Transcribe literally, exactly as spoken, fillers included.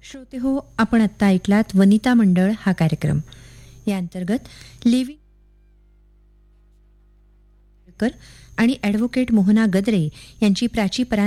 श्रोते हो, आपण आत्ता ऐकलात वनिता मंडळ हा कार्यक्रम. या अंतर्गत लिव्हिंग आणि ॲडव्होकेट मोहना गद्रे यांची प्राची परांजपे